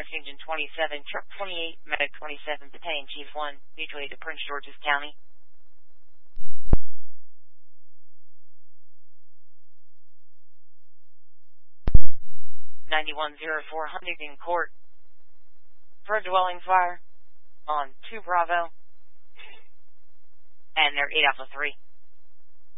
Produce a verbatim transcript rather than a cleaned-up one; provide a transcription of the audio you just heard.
Lexington twenty-seven, Truck twenty-eight, Medic twenty-seven, Battalion Chief one, mutually to Prince George's County. ninety-one oh four Huntington Court. For a dwelling fire on two Bravo. And they're eight Alpha three.